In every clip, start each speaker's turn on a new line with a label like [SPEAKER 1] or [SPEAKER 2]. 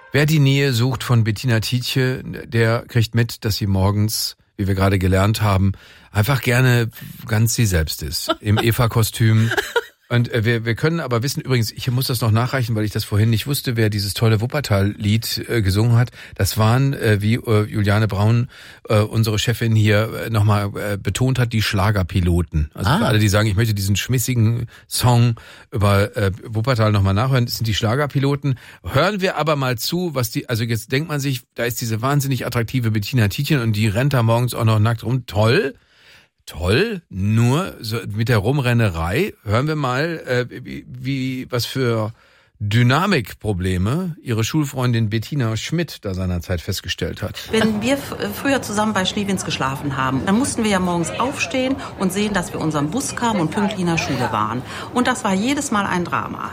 [SPEAKER 1] Wer die Nähe sucht von Bettina Tietje, der kriegt mit, dass sie morgens, wie wir gerade gelernt haben, einfach gerne ganz sie selbst ist. Im Eva-Kostüm. Und wir können aber wissen, übrigens, ich muss das noch nachreichen, weil ich das vorhin nicht wusste, wer dieses tolle Wuppertal-Lied gesungen hat. Das waren, wie Juliane Braun, unsere Chefin hier nochmal betont hat, die Schlagerpiloten. Also für alle, die sagen, ich möchte diesen schmissigen Song über Wuppertal nochmal nachhören, das sind die Schlagerpiloten. Hören wir aber mal zu, was die, also jetzt denkt man sich, da ist diese wahnsinnig attraktive Bettina Tietjen und die rennt da morgens auch noch nackt rum. Toll, nur so mit der Rumrennerei hören wir mal, was für Dynamikprobleme ihre Schulfreundin Bettina Schmidt da seinerzeit festgestellt hat.
[SPEAKER 2] Wenn wir früher zusammen bei Schliewins geschlafen haben, dann mussten wir ja morgens aufstehen und sehen, dass wir unserem Bus kamen und pünktlich in der Schule waren. Und das war jedes Mal ein Drama.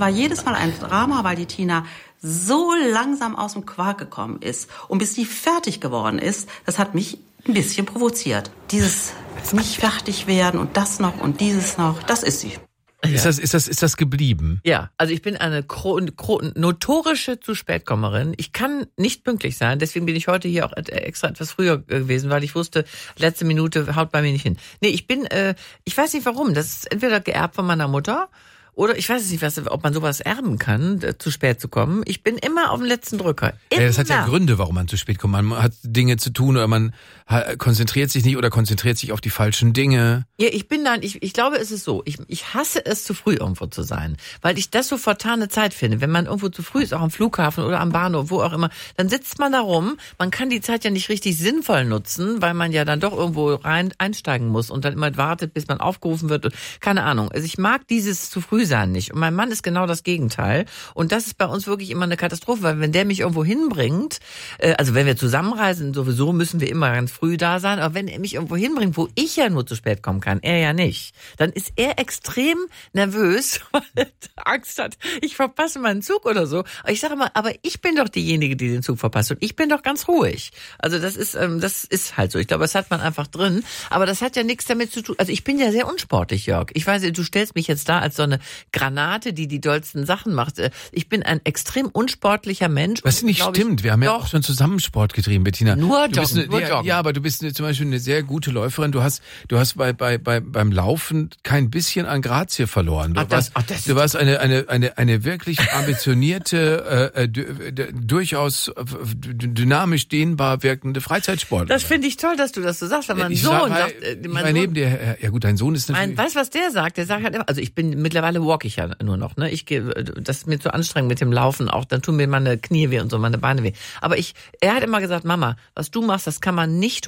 [SPEAKER 2] Weil die Tina so langsam aus dem Quark gekommen ist. Und bis die fertig geworden ist, das hat mich ein bisschen provoziert. Dieses nicht fertig werden und das noch und dieses noch, das ist sie.
[SPEAKER 1] Ja. Ist das geblieben?
[SPEAKER 3] Ja, also ich bin eine notorische Zu-Spät-Kommerin. Ich kann nicht pünktlich sein, deswegen bin ich heute hier auch extra etwas früher gewesen, weil ich wusste, letzte Minute haut bei mir nicht hin. Nee, ich weiß nicht warum, das ist entweder geerbt von meiner Mutter oder ich weiß nicht, ob man sowas erben kann, zu spät zu kommen. Ich bin immer auf dem letzten Drücker. Immer.
[SPEAKER 1] Ja, das hat ja Gründe, warum man zu spät kommt. Man hat Dinge zu tun oder man konzentriert sich nicht oder konzentriert sich auf die falschen Dinge.
[SPEAKER 3] Ja, ich glaube, es ist so. Ich hasse es, zu früh irgendwo zu sein, weil ich das so vertane Zeit finde. Wenn man irgendwo zu früh ist, auch am Flughafen oder am Bahnhof, wo auch immer, dann sitzt man da rum. Man kann die Zeit ja nicht richtig sinnvoll nutzen, weil man ja dann doch irgendwo einsteigen muss und dann immer wartet, bis man aufgerufen wird. Und keine Ahnung. Also ich mag dieses zu früh sein nicht. Und mein Mann ist genau das Gegenteil. Und das ist bei uns wirklich immer eine Katastrophe, weil wenn der mich irgendwo hinbringt, also wenn wir zusammenreisen, sowieso müssen wir immer ganz früh da sein, aber wenn er mich irgendwo hinbringt, wo ich ja nur zu spät kommen kann, er ja nicht, dann ist er extrem nervös, weil er Angst hat, ich verpasse meinen Zug oder so. Aber ich sage immer, aber ich bin doch diejenige, die den Zug verpasst und ich bin doch ganz ruhig. Also das ist halt so. Ich glaube, das hat man einfach drin. Aber das hat ja nichts damit zu tun. Also ich bin ja sehr unsportlich, Jörg. Ich weiß, du stellst mich jetzt da als so eine Granate, die dollsten Sachen macht. Ich bin ein extrem unsportlicher Mensch.
[SPEAKER 1] Was nicht stimmt. Wir haben ja auch schon zusammen Sport getrieben, Bettina.
[SPEAKER 3] Nur Joggen.
[SPEAKER 1] Ja, aber du bist zum Beispiel eine sehr gute Läuferin. Du hast beim Laufen kein bisschen an Grazie verloren. Du warst eine wirklich ambitionierte, durchaus dynamisch dehnbar wirkende Freizeitsportlerin.
[SPEAKER 3] Das finde ich toll, dass du das so sagst. Weil mein Sohn sagt,
[SPEAKER 1] neben dir, ja gut, dein Sohn ist natürlich.
[SPEAKER 3] Weißt du, was der sagt? Der sagt halt immer, also ich bin mittlerweile walk ich ja nur noch, ne? Das ist mir zu anstrengend mit dem Laufen auch. Dann tun mir meine Knie weh und so, meine Beine weh. Aber er hat immer gesagt, Mama, was du machst, das kann man nicht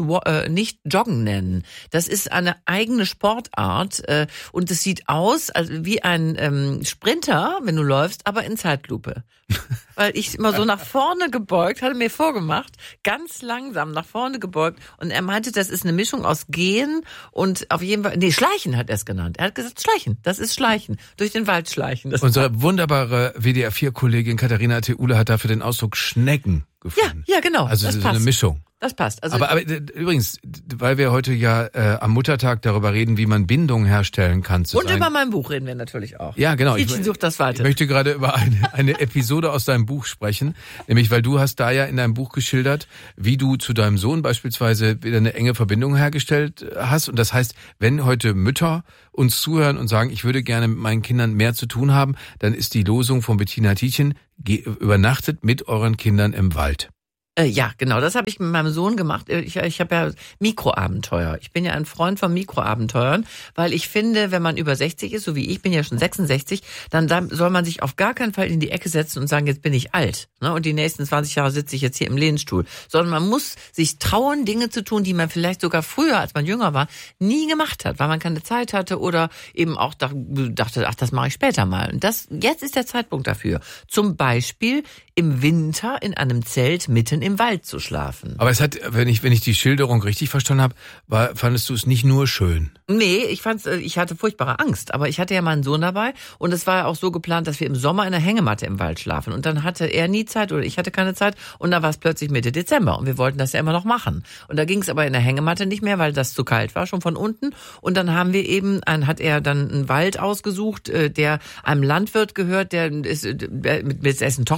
[SPEAKER 3] Joggen nennen. Das ist eine eigene Sportart und es sieht aus wie ein Sprinter, wenn du läufst, aber in Zeitlupe. Weil ich immer so nach vorne gebeugt, hatte mir vorgemacht, ganz langsam nach vorne gebeugt und er meinte, das ist eine Mischung aus Gehen und auf jeden Fall, Schleichen hat er es genannt. Er hat gesagt, Schleichen, das ist Schleichen, durch den Wald schleichen.
[SPEAKER 1] Unsere wunderbare WDR4-Kollegin Katharina Theule hat dafür den Ausdruck Schnecken gefunden.
[SPEAKER 3] Ja, genau.
[SPEAKER 1] Also das ist eine Mischung.
[SPEAKER 3] Das passt. Also
[SPEAKER 1] aber übrigens, weil wir heute ja am Muttertag darüber reden, wie man Bindung herstellen kann.
[SPEAKER 3] Und über mein Buch reden wir natürlich auch.
[SPEAKER 1] Ja, genau.
[SPEAKER 3] Tietjen sucht das weiter.
[SPEAKER 1] Ich möchte gerade über eine Episode aus deinem Buch sprechen. Nämlich, weil du hast da ja in deinem Buch geschildert, wie du zu deinem Sohn beispielsweise wieder eine enge Verbindung hergestellt hast. Und das heißt, wenn heute Mütter uns zuhören und sagen, ich würde gerne mit meinen Kindern mehr zu tun haben, dann ist die Losung von Bettina Tietjen, übernachtet mit euren Kindern im Wald.
[SPEAKER 3] Ja, genau, das habe ich mit meinem Sohn gemacht. Ich habe ja Mikroabenteuer. Ich bin ja ein Freund von Mikroabenteuern, weil ich finde, wenn man über 60 ist, so wie ich bin ja schon 66, dann soll man sich auf gar keinen Fall in die Ecke setzen und sagen, jetzt bin ich alt, ne? Und die nächsten 20 Jahre sitze ich jetzt hier im Lehnstuhl. Sondern man muss sich trauen, Dinge zu tun, die man vielleicht sogar früher, als man jünger war, nie gemacht hat, weil man keine Zeit hatte oder eben auch dachte, ach, das mache ich später mal. Und jetzt ist der Zeitpunkt dafür. Zum Beispiel im Winter in einem Zelt mitten im Wald zu schlafen.
[SPEAKER 1] Aber es hat, wenn ich die Schilderung richtig verstanden habe, fandest du es nicht nur schön?
[SPEAKER 3] Nee, ich hatte furchtbare Angst, aber ich hatte ja meinen Sohn dabei und es war ja auch so geplant, dass wir im Sommer in der Hängematte im Wald schlafen und dann hatte er nie Zeit oder ich hatte keine Zeit und dann war es plötzlich Mitte Dezember und wir wollten das ja immer noch machen. Und da ging es aber in der Hängematte nicht mehr, weil das zu kalt war, schon von unten und dann haben wir hat er dann einen Wald ausgesucht, der einem Landwirt gehört, der ist mit dessen Tochter er befreundet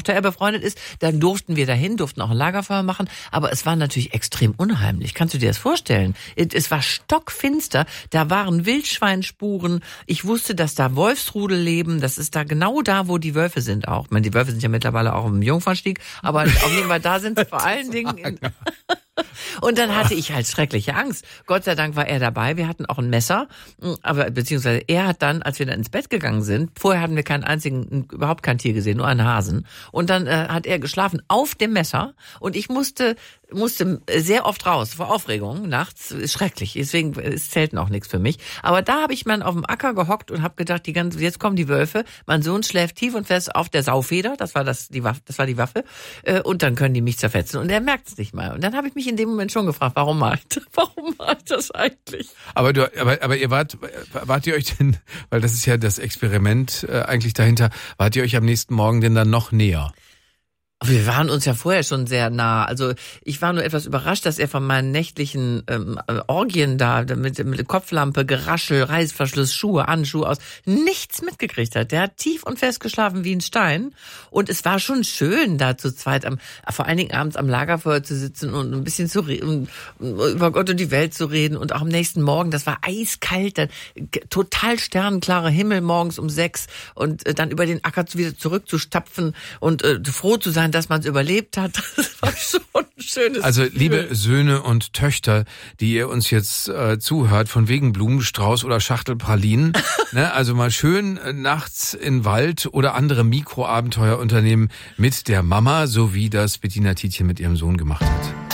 [SPEAKER 3] befreundet ist. Dann durften wir dahin, durften auch ein Lagerfeuer machen. Aber es war natürlich extrem unheimlich. Kannst du dir das vorstellen? Es war stockfinster. Da waren Wildschweinspuren. Ich wusste, dass da Wolfsrudel leben. Das ist da genau da, wo die Wölfe sind auch. Ich meine, die Wölfe sind ja mittlerweile auch im Jungfernstieg. Aber auf jeden Fall, da sind sie vor allen Dingen... Und dann hatte ich halt schreckliche Angst. Gott sei Dank war er dabei. Wir hatten auch ein Messer, aber beziehungsweise er hat dann, als wir dann ins Bett gegangen sind, vorher hatten wir überhaupt kein Tier gesehen, nur einen Hasen. Und dann hat er geschlafen auf dem Messer und ich musste sehr oft raus vor Aufregung nachts. Ist schrecklich, deswegen ist Zelten auch nichts für mich. Aber da habe ich mal auf dem Acker gehockt und habe gedacht, jetzt kommen die Wölfe. Mein Sohn schläft tief und fest auf der Saufeder, das war die Waffe. Und dann können die mich zerfetzen und er merkt es nicht mal. Und dann habe ich mich in dem Moment schon gefragt, warum mache ich das eigentlich?
[SPEAKER 1] Aber ihr wart ihr euch denn, weil das ist ja das Experiment eigentlich dahinter, wart ihr euch am nächsten Morgen denn dann noch näher?
[SPEAKER 3] Wir waren uns ja vorher schon sehr nah. Also ich war nur etwas überrascht, dass er von meinen nächtlichen Orgien da mit Kopflampe, Geraschel, Reißverschluss, Schuhe, Handschuhe aus nichts mitgekriegt hat. Der hat tief und fest geschlafen wie ein Stein. Und es war schon schön, da zu zweit vor allen Dingen abends am Lagerfeuer zu sitzen und ein bisschen zu reden, über Gott und die Welt zu reden. Und auch am nächsten Morgen, das war eiskalt, dann total sternenklarer Himmel morgens um 6 und dann über den Acker wieder zurückzustapfen und froh zu sein, dass man es überlebt hat. Das war schon ein schönes
[SPEAKER 1] Also
[SPEAKER 3] Gefühl.
[SPEAKER 1] liebe Söhne und Töchter, die ihr uns jetzt zuhört, von wegen Blumenstrauß oder Schachtel Pralinen, ne, also mal schön nachts in Wald oder andere Mikroabenteuer unternehmen mit der Mama, so wie das Bettina Tietjen mit ihrem Sohn gemacht hat.